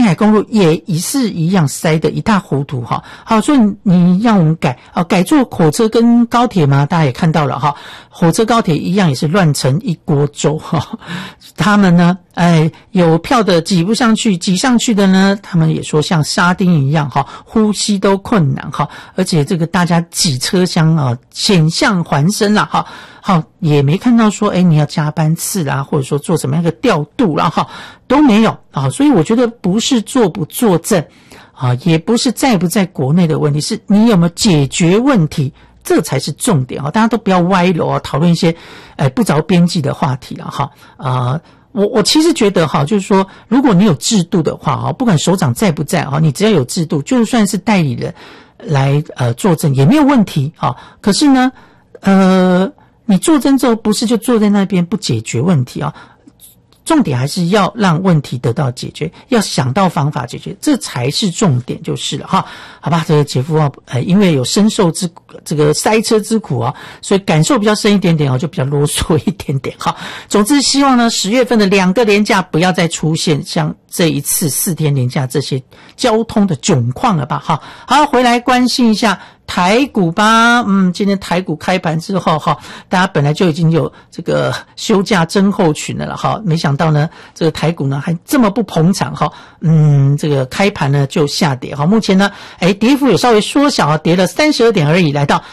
海公路也是一样塞得一塌糊涂哈。好，所以你让我们改坐火车跟高铁吗？大家也看到了哈，火车高铁一样也是乱成一锅粥哈。他们呢，有票的挤不上去，挤上去的呢，他们也说像沙丁一样哈，呼吸都困难哈。而且这个大家挤车厢啊，险象环生啦哈。好，也没看到说你要加班次啦，或者说做什么样的调度啦哈，都没有啊。所以我觉得不是坐不坐正啊，也不是在不在国内的问题，是你有没有解决问题，这才是重点啊。大家都不要歪楼啊，讨论一些不着边际的话题了哈。我其实觉得哈，就是说，如果你有制度的话哈，不管首长在不在哈，你只要有制度，就算是代理人来作证也没有问题哈。可是呢，你作证之后不是就坐在那边不解决问题啊？重点还是要让问题得到解决，要想到方法解决，这才是重点就是了哈。好吧，这个杰夫啊，因为有深受这个塞车之苦啊，所以感受比较深一点点啊，就比较啰嗦一点点哈。总之，希望呢10月份的2个连假不要再出现像这一次4天连假这些交通的窘况了吧哈。好，回来关心一下台股吧。今天台股开盘之后哈，大家本来就已经有这个休假症候群了哈，没想到呢这个台股呢还这么不捧场哈。这个开盘呢就下跌哈，目前呢跌幅有稍微缩小啊，跌了32点而已，来到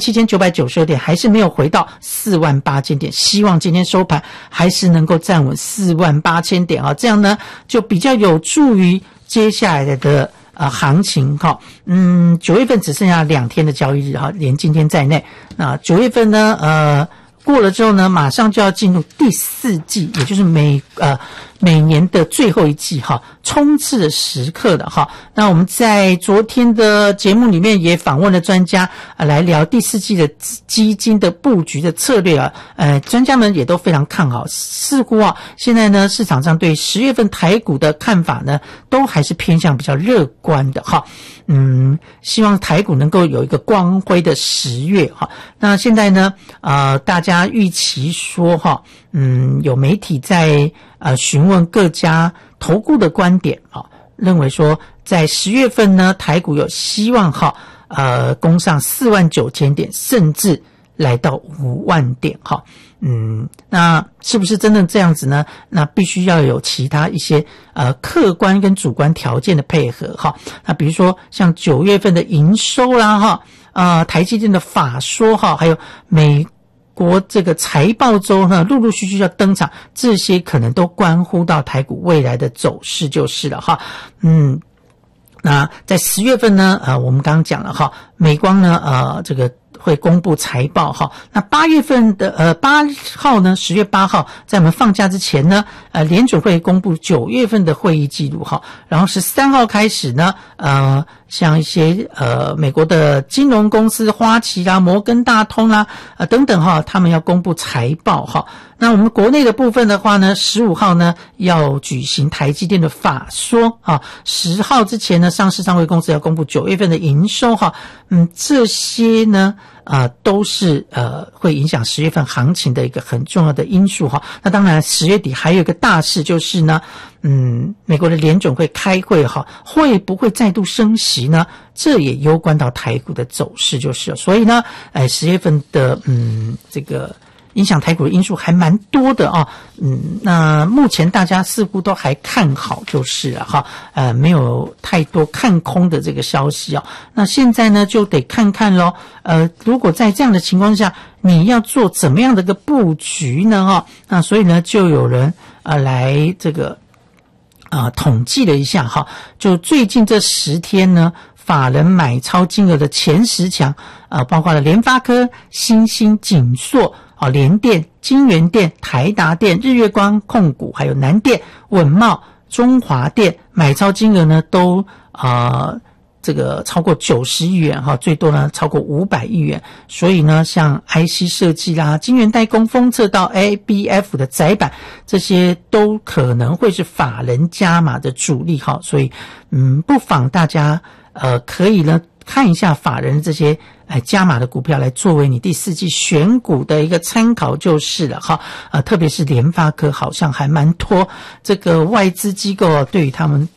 47,992点，还是没有回到48,000点，希望今天收盘还是能够站稳48,000点啊，这样呢就比较有助于接下来的行情哈。9月份只剩下2天的交易日哈，连今天在内。那9月份呢过了之后呢，马上就要进入第4季，也就是每年的最后一季哈，冲刺的时刻的哈。那我们在昨天的节目里面也访问了专家来聊第4季的基金的布局的策略啊。专家们也都非常看好，似乎现在呢市场上对10月份台股的看法呢都还是偏向比较乐观的哈。希望台股能够有一个光辉的10月哈。那现在呢大家预期说哈，有媒体在询问各家投顾的观点啊，认为说在10月份呢台股有希望哈攻上49,000点，甚至来到5万点哈。那是不是真的这样子呢？那必须要有其他一些客观跟主观条件的配合哈。那比如说像9月份的营收啦哈，台积电的法说哈，还有美国这个财报周呢陆陆续续要登场，这些可能都关乎到台股未来的走势就是了哈。那在10月份呢我们刚刚讲了哈，美光呢这个会公布财报哈。那8月份的8号呢10月8号在我们放假之前呢联准会公布9月份的会议记录哈。然后13号开始呢像一些美国的金融公司花旗啦、摩根大通啦等等哈，他们要公布财报哈。那我们国内的部分的话呢，15号呢要举行台积电的法说啊，10号之前呢上市上柜公司要公布9月份的营收哈。这些呢都是会影响10月份行情的一个很重要的因素哈。那当然10月底还有一个大事就是呢美国的联准会开会哈，会不会再度升息呢？这也攸关到台股的走势就是了。所以呢10月份的这个影响台股的因素还蛮多的啊。那目前大家似乎都还看好就是了哈，没有太多看空的这个消息啊。那现在呢就得看看咯，如果在这样的情况下，你要做怎么样的一个布局呢哈？那所以呢就有人来这个统计了一下哈，就最近这10天呢法人买超金额的前10强包括了联发科、新兴、景硕、联电、金源电、台达电、日月光控股，还有南电、稳懋、中华电，买超金额呢都这个超过90亿元哈，最多呢超过500亿元。所以呢像 IC 设计啦、晶圆代工、封测到 ABF 的载板，这些都可能会是法人加码的主力哈。所以不妨大家可以呢看一下法人这些加码的股票，来作为你第4季选股的一个参考就是了哈。特别是联发科好像还蛮多这个外资机构对于他们